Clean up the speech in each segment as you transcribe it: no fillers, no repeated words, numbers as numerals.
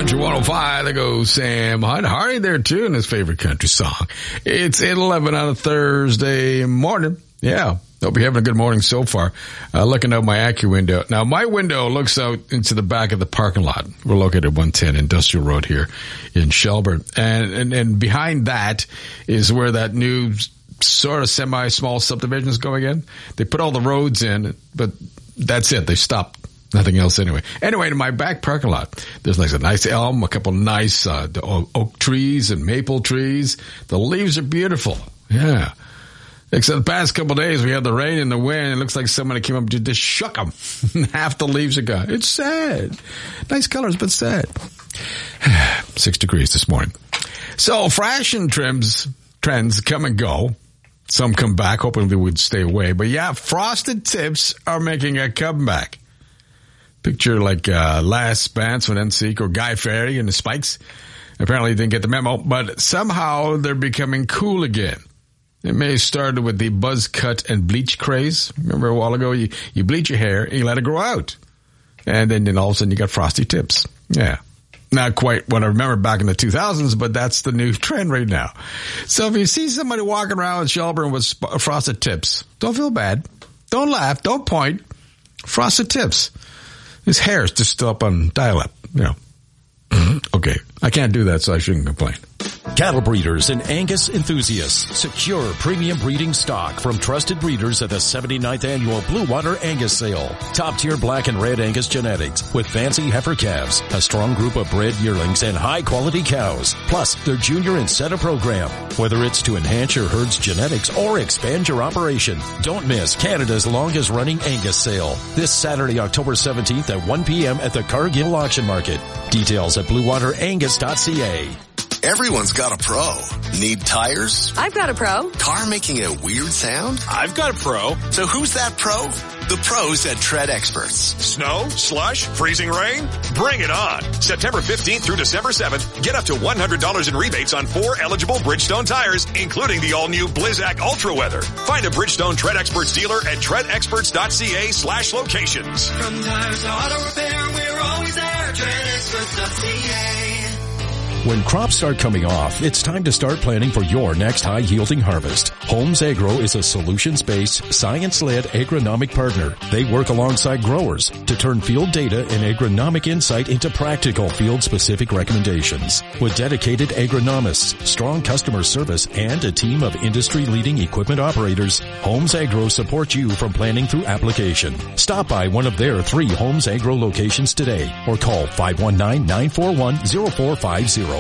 Country 105, there goes Sam Hunt. Hardy there, too, in his favorite country song. It's 8:11 on a Thursday morning. Yeah, hope you're having a good morning so far. Looking out my Acura window. Now, my window looks out into the back of the parking lot. We're located at 110 Industrial Road here in Shelburne. And behind that is where that new sort of semi-small subdivision is going in. They put all the roads in, but that's it. They stopped. Nothing else anyway. Anyway, in my back parking lot, there's like a nice elm, a couple nice oak trees and maple trees. The leaves are beautiful. Yeah. Except the past couple of days, we had the rain and the wind. It looks like somebody came up and just shook them. Half the leaves are gone. It's sad. Nice colors, but sad. 6 degrees this morning. So fashion trends come and go. Some come back, hoping they would stay away. But yeah, frosted tips are making a comeback. Picture like Last Spence with NSYNC or Guy Fieri and the Spikes. Apparently didn't get the memo, but somehow they're becoming cool again. It may have started with the buzz cut and bleach craze. Remember a while ago, you bleach your hair and you let it grow out. And then all of a sudden you got frosty tips. Yeah. Not quite what I remember back in the 2000s, but that's the new trend right now. So if you see somebody walking around with Shelburne with frosted tips, don't feel bad. Don't laugh. Don't point. Frosted tips. His hair is just still up on dial-up, you know. Okay, I can't do that, so I shouldn't complain. Cattle breeders and Angus enthusiasts. Secure premium breeding stock from trusted breeders at the 79th annual Blue Water Angus Sale. Top-tier black and red Angus genetics with fancy heifer calves, a strong group of bred yearlings, and high-quality cows. Plus, their junior incentive program. Whether it's to enhance your herd's genetics or expand your operation, don't miss Canada's longest-running Angus Sale. This Saturday, October 17th at 1 p.m. at the Cargill Auction Market. Details at bluewaterangus.ca. Everyone's got a pro. Need tires? I've got a pro. Car making a weird sound? I've got a pro. So who's that pro? The pros at Tread Experts. Snow, slush, freezing rain? Bring it on. September 15th through December 7th, get up to $100 in rebates on 4 eligible Bridgestone tires, including the all-new Blizzak Ultra Weather. Find a Bridgestone Tread Experts dealer at treadexperts.ca/locations. From tires to auto repair, we're always there. treadexperts.ca. When crops start coming off, it's time to start planning for your next high-yielding harvest. Holmes Agro is a solutions-based, science-led agronomic partner. They work alongside growers to turn field data and agronomic insight into practical field-specific recommendations. With dedicated agronomists, strong customer service, and a team of industry-leading equipment operators, Holmes Agro supports you from planning through application. Stop by one of their 3 Holmes Agro locations today or call 519-941-0450.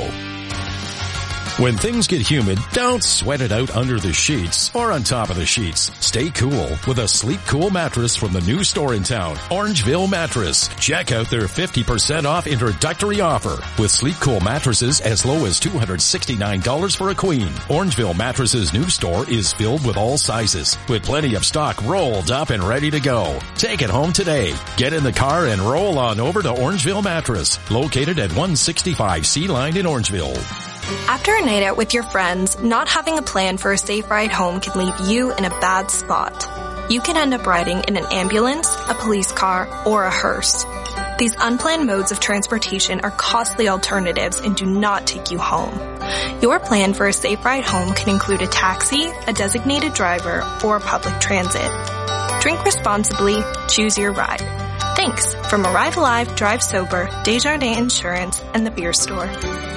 When things get humid, don't sweat it out under the sheets or on top of the sheets. Stay cool with a Sleep Cool mattress from the new store in town, Orangeville Mattress. Check out their 50% off introductory offer with Sleep Cool mattresses as low as $269 for a queen. Orangeville Mattress's new store is filled with all sizes with plenty of stock rolled up and ready to go. Take it home today. Get in the car and roll on over to Orangeville Mattress, located at 165 Sea Line in Orangeville. After a night out with your friends, not having a plan for a safe ride home can leave you in a bad spot. You can end up riding in an ambulance, a police car, or a hearse. These unplanned modes of transportation are costly alternatives and do not take you home. Your plan for a safe ride home can include a taxi, a designated driver, or public transit. Drink responsibly, choose your ride. Thanks from Arrive Alive, Drive Sober, Desjardins Insurance, and the Beer Store.